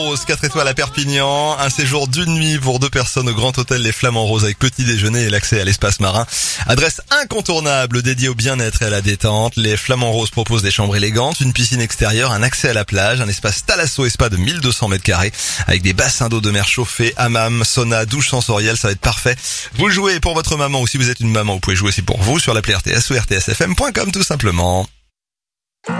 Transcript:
Rose, 4 étoiles à Perpignan, un séjour d'une nuit pour 2 personnes au Grand Hôtel Les Flamands Roses avec petit déjeuner et l'accès à l'espace marin. Adresse incontournable dédiée au bien-être et à la détente. Les Flamands Roses proposent des chambres élégantes, une piscine extérieure, un accès à la plage, un espace Thalasso et spa de 1200 mètres carrés avec des bassins d'eau de mer chauffés, hammam, sauna, douche sensorielle, ça va être parfait. Vous jouez pour votre maman ou si vous êtes une maman, vous pouvez jouer aussi pour vous sur l'appli RTS ou rtsfm.com tout simplement.